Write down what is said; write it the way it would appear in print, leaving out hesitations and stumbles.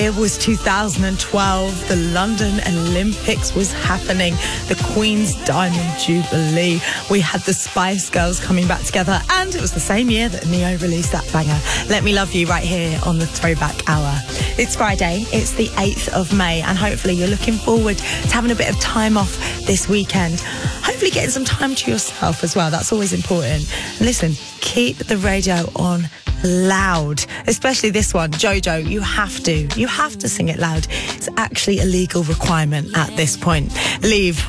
It was 2012. The London Olympics was happening. The Queen's Diamond Jubilee. We had the Spice Girls coming back together. And it was the same year that Neo released that banger, Let Me Love You, right here on the Throwback Hour. It's Friday. It's the 8th of May. And hopefully you're looking forward to having a bit of time off this weekend. Hopefully getting some time to yourself as well. That's always important. And listen, keep the radio on loud, especially this one. Jojo, you have to sing it loud. It's actually a legal requirement at this point. Leave